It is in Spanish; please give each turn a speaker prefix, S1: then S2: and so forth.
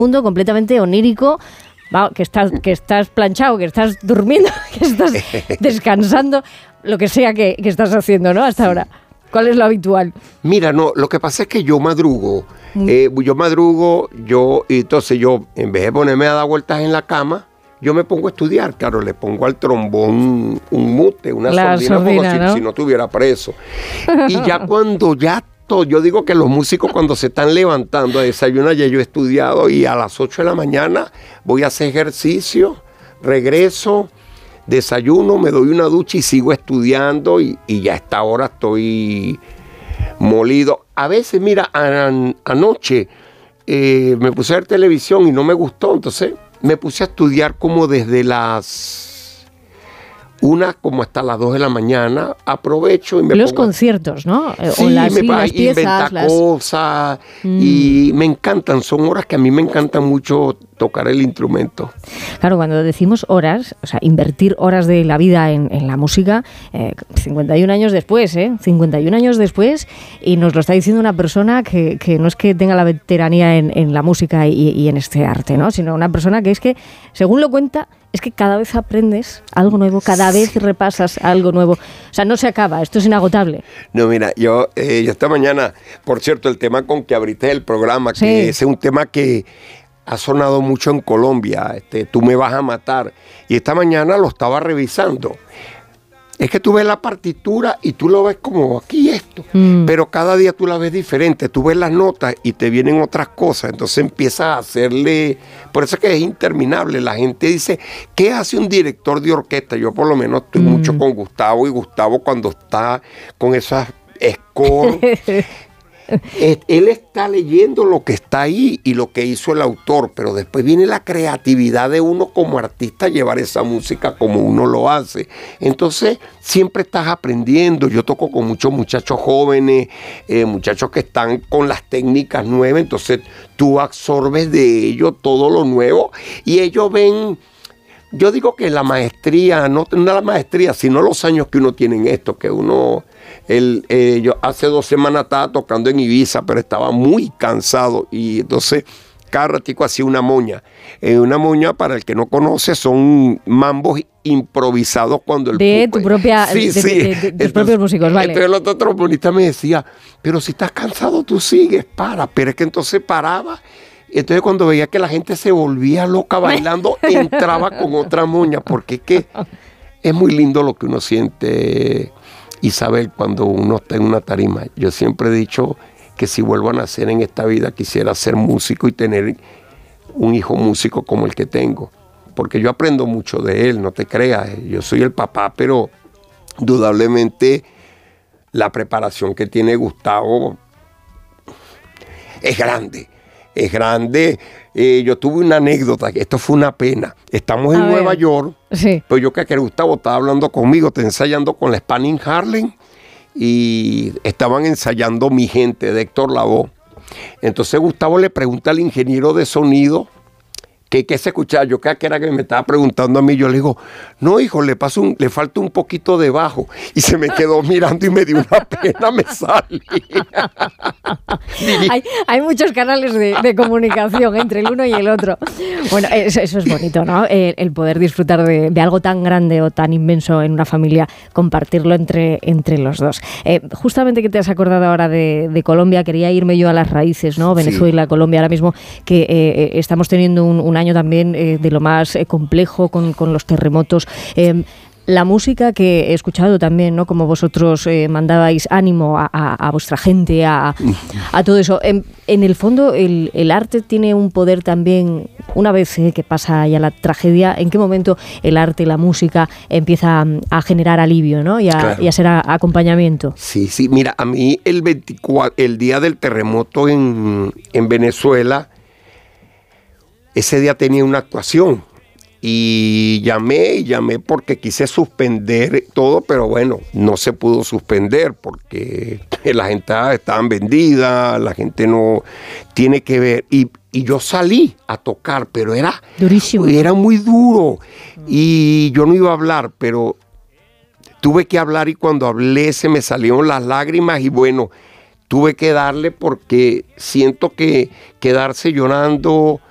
S1: mundo completamente onírico, que estás planchado, que estás durmiendo, que estás descansando, lo que sea que estás haciendo, ¿no? Hasta ahora. ¿Cuál es lo habitual?
S2: Mira, no, lo que pasa es que yo madrugo. Y entonces yo, en vez de ponerme a dar vueltas en la cama, yo me pongo a estudiar. Claro, le pongo al trombón un mute, una sordina, como si no estuviera preso. Y ya cuando yo digo que los músicos cuando se están levantando a desayunar, ya yo he estudiado y a las 8 de la mañana voy a hacer ejercicio, regreso, desayuno, me doy una ducha y sigo estudiando y ya a esta hora estoy molido. A veces, mira, anoche me puse a ver televisión y no me gustó, entonces me puse a estudiar como desde las 1 como hasta las 2 de la mañana, aprovecho y me
S1: los conciertos, ¿no?
S2: Sí, las piezas, cosas y me encantan, son horas que a mí me encanta mucho tocar el instrumento.
S1: Claro, cuando decimos horas, o sea, invertir horas de la vida en la música, 51 años después, 51 años después, y nos lo está diciendo una persona que no es que tenga la veteranía en la música y en este arte, ¿no? Sino una persona que es que, según lo cuenta, es que cada vez aprendes algo nuevo, cada vez repasas algo nuevo. O sea, no se acaba, esto es inagotable.
S2: No, mira, yo esta mañana, por cierto, el tema con que abriste el programa, que ese es un tema que ha sonado mucho en Colombia, Tú me vas a matar. Y esta mañana lo estaba revisando. Es que tú ves la partitura y tú lo ves como aquí esto, pero cada día tú la ves diferente, tú ves las notas y te vienen otras cosas, entonces empiezas a hacerle, por eso es que es interminable, la gente dice, ¿qué hace un director de orquesta? Yo por lo menos estoy mucho con Gustavo, y Gustavo cuando está con esas scores, él está leyendo lo que está ahí y lo que hizo el autor, pero después viene la creatividad de uno como artista, llevar esa música como uno lo hace. Entonces siempre estás aprendiendo. Yo toco con muchos muchachos jóvenes, muchachos que están con las técnicas nuevas, entonces tú absorbes de ellos todo lo nuevo y ellos ven. Yo digo que la maestría, no la maestría, sino los años que uno tiene en esto, que uno, yo hace 2 semanas estaba tocando en Ibiza, pero estaba muy cansado y entonces cada ratico hacía una moña. Una moña, para el que no conoce, son mambos improvisados cuando el
S1: de tu propia, de tus propios músicos, vale.
S2: Entonces el otro trombonista me decía, pero si estás cansado tú sigues, para. Pero es que entonces paraba. Entonces cuando veía que la gente se volvía loca bailando, entraba con otra moña, porque es que es muy lindo lo que uno siente, Isabel, cuando uno está en una tarima. Yo siempre he dicho que si vuelvo a nacer en esta vida quisiera ser músico y tener un hijo músico como el que tengo, porque yo aprendo mucho de él, no te creas, yo soy el papá, pero indudablemente la preparación que tiene Gustavo es grande. Es grande. Yo tuve una anécdota, que esto fue una pena. Estamos en Nueva York, pero yo que Gustavo estaba hablando conmigo, estaba ensayando con la Spanish Harlem y estaban ensayando Mi Gente de Héctor Lavoe. Entonces Gustavo le pregunta al ingeniero de sonido ¿qué se escuchaba? Yo creo que era que me estaba preguntando a mí. Yo le digo, no, hijo, le falta un poquito de bajo. Y se me quedó mirando y me dio una pena, me salí.
S1: Hay muchos canales de comunicación entre el uno y el otro. Bueno, eso es bonito, ¿no? El poder disfrutar de algo tan grande o tan inmenso en una familia, compartirlo entre los dos. Justamente que te has acordado ahora de Colombia, quería irme yo a las raíces, ¿no? Venezuela, Colombia, ahora mismo que estamos teniendo un año también de lo más complejo con los terremotos. La música que he escuchado también, ¿no? Como vosotros mandabais ánimo a vuestra gente, a todo eso. En el fondo, el arte tiene un poder también, una vez que pasa ya la tragedia, ¿en qué momento el arte, la música empieza a generar alivio, ¿no? Y a ser acompañamiento? Sí,
S2: mira, a mí el día del terremoto en Venezuela, ese día tenía una actuación y llamé porque quise suspender todo, pero bueno, no se pudo suspender porque las entradas estaban vendidas, la gente no tiene que ver. Y yo salí a tocar, pero era durísimo, era muy duro y yo no iba a hablar, pero tuve que hablar y cuando hablé se me salieron las lágrimas y bueno, tuve que darle porque siento que quedarse llorando